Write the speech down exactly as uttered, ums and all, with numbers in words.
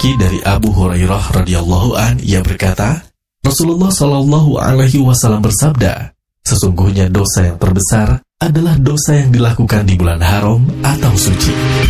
lagi dari Abu Hurairah radhiyallahu an, ia berkata, Rasulullah shallallahu alaihi wasallam bersabda, sesungguhnya dosa yang terbesar adalah dosa yang dilakukan di bulan haram atau suci.